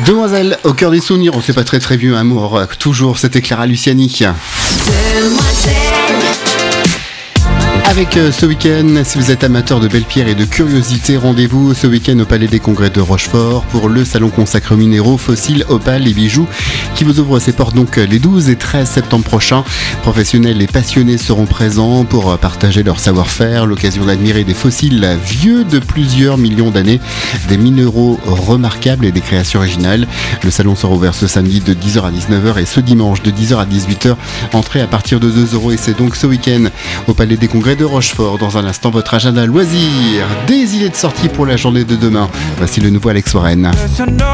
Demoiselle, au cœur des souvenirs, on sait pas très vieux, amour, toujours, c'était Clara Luciani. Avec ce week-end, si vous êtes amateur de belles pierres et de curiosités, rendez-vous ce week-end au Palais des Congrès de Rochefort pour le salon consacré aux minéraux, fossiles, opales et bijoux qui vous ouvre ses portes donc les 12 et 13 septembre prochains. Professionnels et passionnés seront présents pour partager leur savoir-faire, l'occasion d'admirer des fossiles vieux de plusieurs millions d'années, des minéraux remarquables et des créations originales. Le salon sera ouvert ce samedi de 10h à 19h et ce dimanche de 10h à 18h. Entrée à partir de 2 € et c'est donc ce week-end au Palais des Congrès de Rochefort. Dans un instant, votre agenda loisir, des idées de sortie pour la journée de demain. Voici le nouveau Alex Warren.